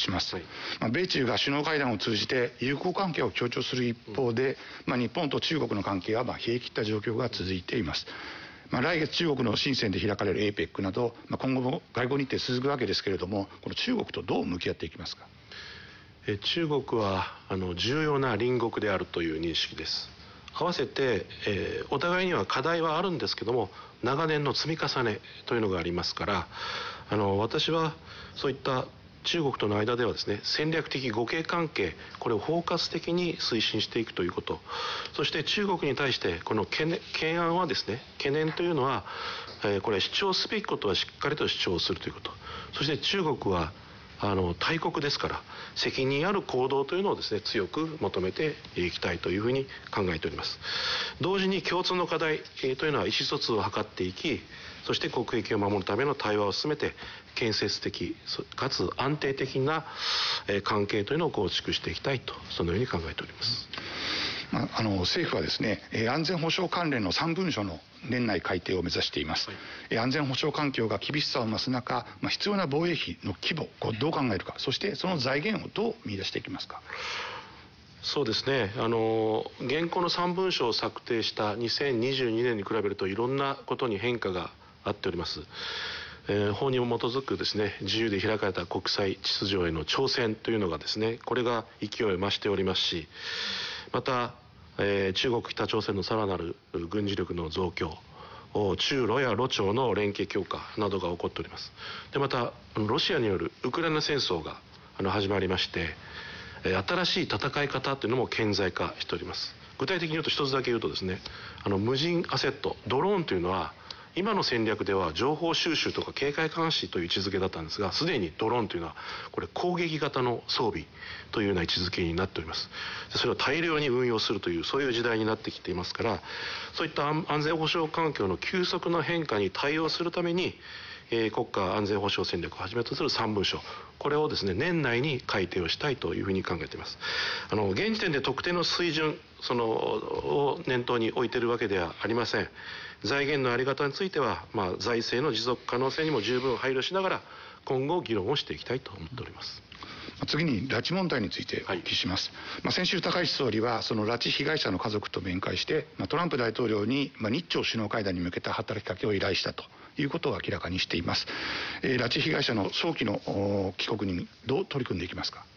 します。米中が首脳会談を通じて友好関係を強調する一方で、日本と中国の関係は冷え切った状況が続いています。来月中国の深センで開かれる APEC など、今後も外交日程続くわけですけれども、この中国とどう向き合っていきますか。 中国は重要な隣国であるという認識です。合わせて、お互いには課題はあるんですけども、長年の積み重ねというのがありますから、私はそういった中国との間ではですね、戦略的互恵関係、これを包括的に推進していくということ、そして中国に対してこの懸案はですね、懸念というのは、これ主張すべきことはしっかりと主張するということ、そして中国は大国ですから責任ある行動というのをですね、強く求めていきたいというふうに考えております。同時に共通の課題というのは意思疎通を図っていき、そして国益を守るための対話を進めて、建設的かつ安定的な関係というのを構築していきたいと、そのように考えております。 政府はですね、安全保障関連の3文書の年内改定を目指しています。安全保障環境が厳しさを増す中、必要な防衛費の規模をどう考えるか、そしてその財源をどう見出していきますか。 そうですね、現行の3文書を策定した2022年に比べるといろんなことに変化があっております。法に基づくですね、自由で開かれた国際秩序への挑戦というのがですね、これが勢いを増しておりますし、また、中国北朝鮮のさらなる軍事力の増強、中ロやロ朝の連携強化などが起こっております。でまたロシアによるウクライナ戦争が始まりまして、新しい戦い方というのも顕在化しております。具体的に言うと一つだけ言うとですね、無人アセットドローンというのは今の戦略では情報収集とか警戒監視という位置づけだったんですが、すでにドローンというのはこれ攻撃型の装備というような位置づけになっております。それを大量に運用するという、そういう時代になってきていますから、そういった安全保障環境の急速な変化に対応するために、国家安全保障戦略をはじめとする3文書、これをですね、年内に改定をしたいというふうに考えています。現時点で特定の水準を念頭に置いているわけではありません。財源の在り方については、財政の持続可能性にも十分配慮しながら今後議論をしていきたいと思っております。 次に拉致問題についてお聞きします。先週高市総理はその拉致被害者の家族と面会して、トランプ大統領に日朝首脳会談に向けた働きかけを依頼したということを明らかにしています。拉致被害者の早期の帰国にどう取り組んでいきますか。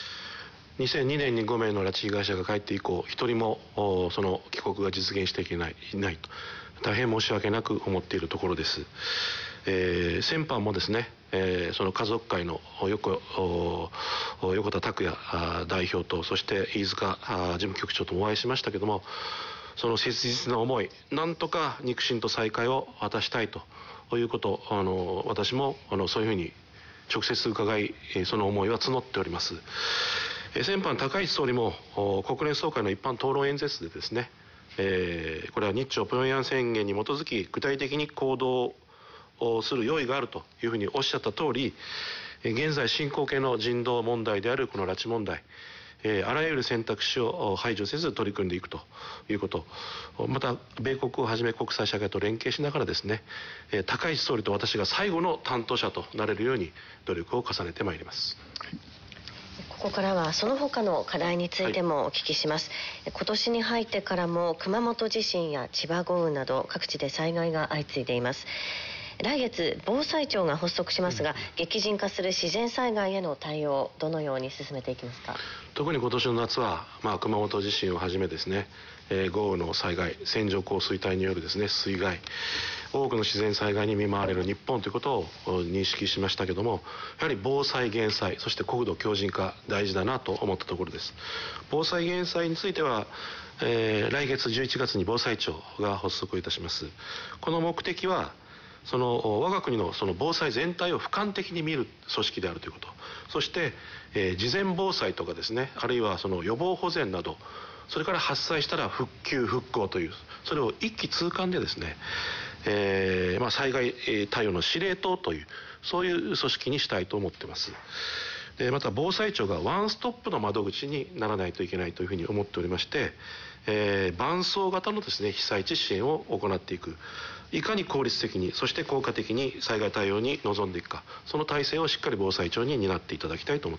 2002年に5名の拉致被害者が帰って以降、一人もその帰国が実現していないと、大変申し訳なく思っているところです。先般もですね、その家族会の横田拓也代表と、そして飯塚事務局長ともお会いしましたけども、その切実な思い、なんとか肉親と再会を果たしたいということ、私もそういうふうに直接伺い、その思いは募っております。先般高市総理も国連総会の一般討論演説でですね、これは日朝平壌宣言に基づき具体的に行動をする用意があるというふうにおっしゃった通り、現在進行形の人道問題であるこの拉致問題、あらゆる選択肢を排除せず取り組んでいくということ、また米国をはじめ国際社会と連携しながらですね、高市総理と私が最後の担当者となれるように努力を重ねてまいります。 ここからはその他の課題についてもお聞きします。今年に入ってからも熊本地震や千葉豪雨など各地で災害が相次いでいます。来月防災庁が発足しますが、激甚化する自然災害への対応、どのように進めていきますか。 特に今年の夏は、熊本地震をはじめですね、豪雨の災害、線状降水帯によるですね、水害、多くの自然災害に見舞われる日本ということを認識しましたけども、やはり防災減災、そして国土強靭化大事だなと思ったところです。防災減災については、来月11月に防災庁が発足いたします。この目的は我が国の防災全体を俯瞰的に見る組織であるということ、そして、事前防災とかですね、あるいは予防保全など、それから発災したら復旧復興という、それを一気通貫でですね、災害対応の司令塔という、そういう組織にしたいと思っています。でまた防災庁がワンストップの窓口にならないといけないというふうに思っておりまして、伴走型のですね、被災地支援を行っていく、いかに効率的に、そして効果的に災害対応に臨んでいくか、その体制をしっかり防災庁に担っていただきたいと思っています。